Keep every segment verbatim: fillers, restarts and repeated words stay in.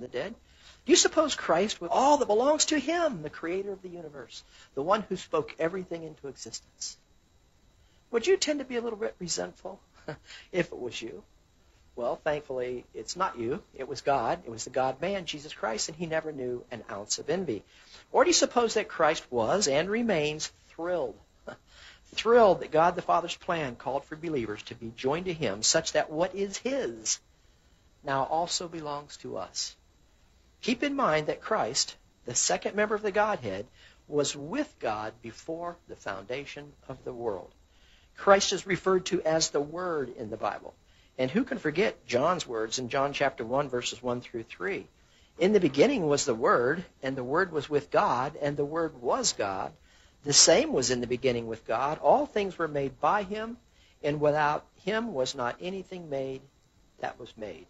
the dead? Do you suppose Christ, with all that belongs to him, the creator of the universe, the one who spoke everything into existence, would you tend to be a little bit resentful if it was you? Well, thankfully, it's not you. It was God. It was the God-man, Jesus Christ, and he never knew an ounce of envy. Or do you suppose that Christ was and remains thrilled? Thrilled that God the Father's plan called for believers to be joined to him such that what is his now also belongs to us. Keep in mind that Christ, the second member of the Godhead, was with God before the foundation of the world. Christ is referred to as the Word in the Bible. And who can forget John's words in John chapter one, verses one through three? In the beginning was the Word, and the Word was with God, and the Word was God. The same was in the beginning with God. All things were made by him, and without him was not anything made that was made.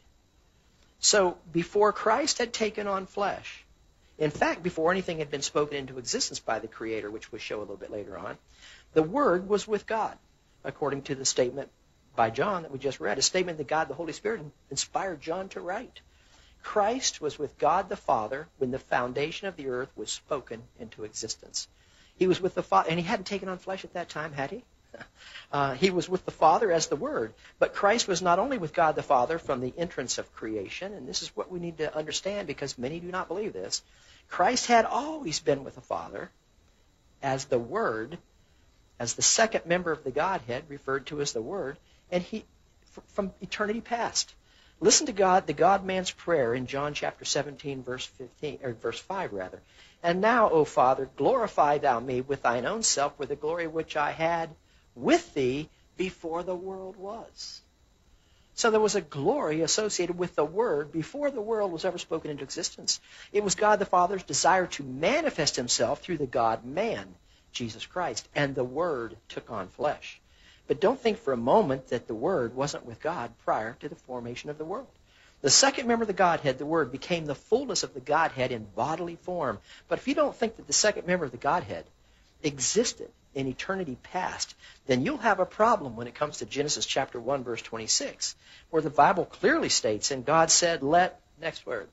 So before Christ had taken on flesh, in fact, before anything had been spoken into existence by the Creator, which we'll show a little bit later on, the Word was with God, according to the statement by John that we just read, a statement that God the Holy Spirit inspired John to write. Christ was with God the Father when the foundation of the earth was spoken into existence. He was with the Father, and he hadn't taken on flesh at that time, had he? Uh, he was with the Father as the Word. But Christ was not only with God the Father from the entrance of creation, and this is what we need to understand because many do not believe this. Christ had always been with the Father as the Word, as the second member of the Godhead, referred to as the Word, and he from eternity past. Listen to God, the God-man's prayer in John chapter seventeen, verse fifteen, or verse five rather. And now, O Father, glorify thou me with thine own self, with the glory which I had with thee before the world was. So there was a glory associated with the Word before the world was ever spoken into existence. It was God the Father's desire to manifest himself through the God-man, Jesus Christ, and the Word took on flesh. But don't think for a moment that the Word wasn't with God prior to the formation of the world. The second member of the Godhead, the Word, became the fullness of the Godhead in bodily form. But if you don't think that the second member of the Godhead existed in eternity past, then you'll have a problem when it comes to Genesis chapter one, verse twenty-six, where the Bible clearly states, and God said, let, next word.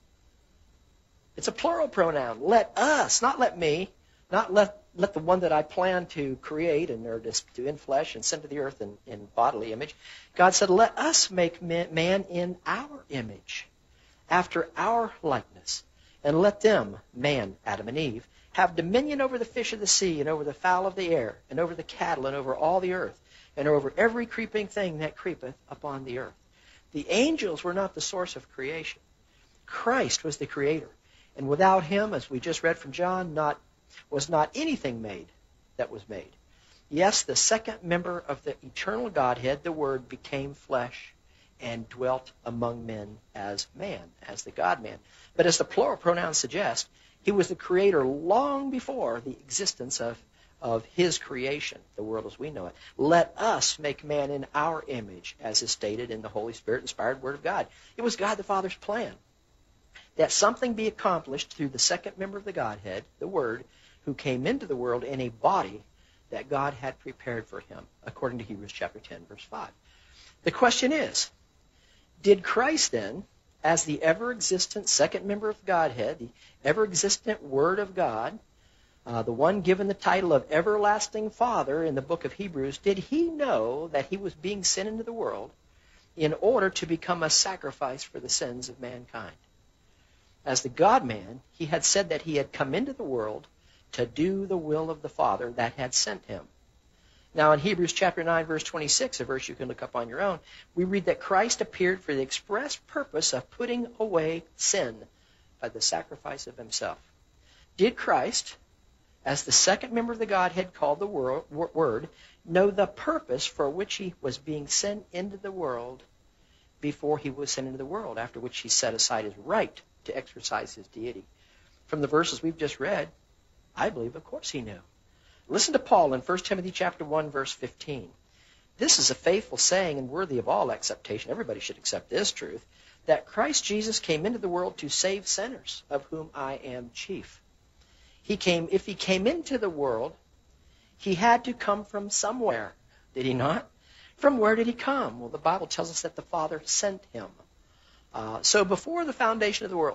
It's a plural pronoun. Let us, not let me, not let let the one that I plan to create and or to, to inflesh and send to the earth in, in bodily image. God said, let us make man in our image, after our likeness, and let them, man, Adam and Eve, have dominion over the fish of the sea and over the fowl of the air and over the cattle and over all the earth and over every creeping thing that creepeth upon the earth. The angels were not the source of creation. Christ was the creator. And without him, as we just read from John, not was not anything made that was made. Yes, the second member of the eternal Godhead, the Word, became flesh and dwelt among men as man, as the God-man. But as the plural pronouns suggest, he was the creator long before the existence of, of his creation, the world as we know it. Let us make man in our image, as is stated in the Holy Spirit-inspired Word of God. It was God the Father's plan that something be accomplished through the second member of the Godhead, the Word, who came into the world in a body that God had prepared for him, according to Hebrews chapter ten, verse five. The question is, did Christ then, as the ever-existent second member of Godhead, the ever-existent Word of God, uh, the one given the title of Everlasting Father in the book of Hebrews, did he know that he was being sent into the world in order to become a sacrifice for the sins of mankind? As the God-man, he had said that he had come into the world to do the will of the Father that had sent him. Now in Hebrews chapter nine, verse twenty-six, a verse you can look up on your own, we read that Christ appeared for the express purpose of putting away sin by the sacrifice of himself. Did Christ, as the second member of the Godhead called the Word, know the purpose for which he was being sent into the world before he was sent into the world, after which he set aside his right to exercise his deity? From the verses we've just read, I believe, of course, he knew. Listen to Paul in First Timothy chapter one, verse fifteen. This is a faithful saying and worthy of all acceptation. Everybody should accept this truth, that Christ Jesus came into the world to save sinners, of whom I am chief. He came, if he came into the world, he had to come from somewhere, did he not? From where did he come? Well, the Bible tells us that the Father sent him. Uh, so before the foundation of the world,